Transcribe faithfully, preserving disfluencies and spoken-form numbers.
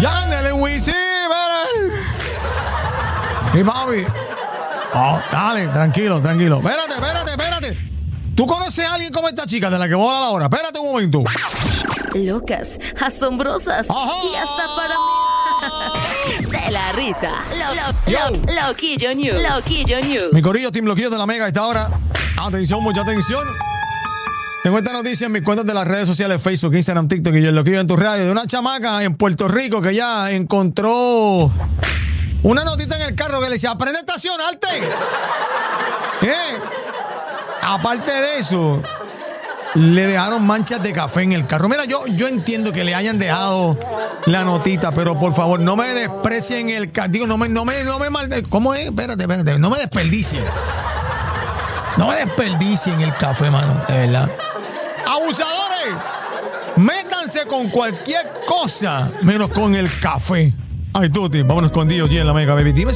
Yandel en Wisin. Y papi. Oh, dale, tranquilo, tranquilo. Espérate, espérate, espérate. ¿Tú conoces a alguien como esta chica de la que voy a hablar ahora? Espérate un momento. Locas, asombrosas Ajá. y hasta para mí. De la risa. Lo, lo, Yo. lo, Loquillo News. Loquillo News. Mi corillo, Team Loquillo de la Mega, a esta hora. Atención, mucha atención. Tengo esta noticia en mis cuentas de las redes sociales, Facebook, Instagram, TikTok y yo, el Loquillo en tu radio, de una chamaca en Puerto Rico que ya encontró una notita en el carro que le decía, aprende a estacionarte. ¿Eh? Aparte de eso, le dejaron manchas de café en el carro. Mira, yo, yo entiendo que le hayan dejado la notita, pero por favor, no me desprecien el carro. Digo, no me, no me, no me mal. ¿Cómo es? Espérate, espérate. No me desperdicien. No me desperdicien el café, mano. De verdad. ¡Abusadores! Métanse con cualquier cosa, menos con el café. Ay, Tuti, vámonos con Dios, G en la Mega, baby. Dime.